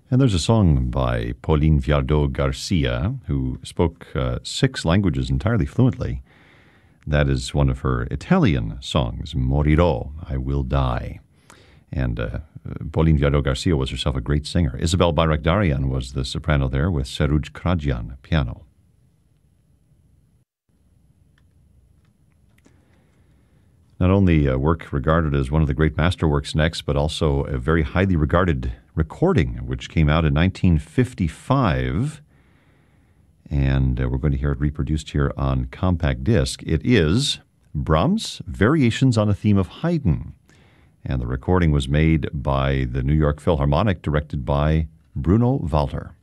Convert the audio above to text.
And there's a song by Pauline Viardot Garcia, who spoke 6 languages entirely fluently. That is one of her Italian songs, Morirò, I Will Die. And Pauline Viardot Garcia was herself a great singer. Isabel Bayrakdarian was the soprano there with Seruj Karadzian, piano. Not only a work regarded as one of the great masterworks next, but also a very highly regarded recording, which came out in 1955. And we're going to hear it reproduced here on compact disc. It is Brahms' Variations on a Theme of Haydn. And the recording was made by the New York Philharmonic, directed by Bruno Walter.